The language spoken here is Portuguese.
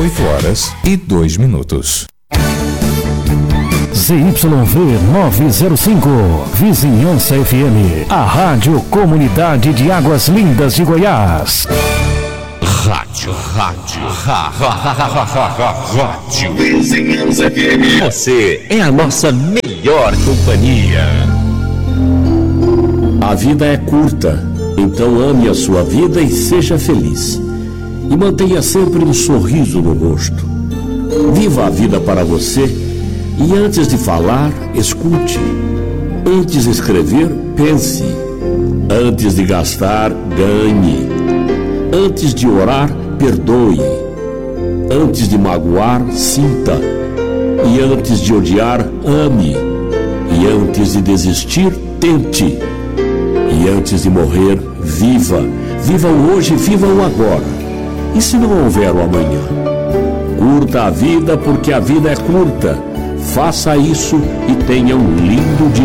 8h02. ZYV 905, Vizinhança FM, a Rádio Comunidade de Águas Lindas de Goiás. Rádio Vizinhança FM. Você é a nossa melhor companhia. A vida é curta, então ame a sua vida e seja feliz. E mantenha sempre um sorriso no rosto. Viva a vida para você e antes de falar, escute. Antes de escrever, pense. Antes de gastar, ganhe. Antes de orar, perdoe. Antes de magoar, sinta. E antes de odiar, ame. E antes de desistir, tente. E antes de morrer, viva. Viva o hoje, viva o agora. E se não houver o amanhã? Curta a vida porque a vida é curta. Faça isso e tenha um lindo dia.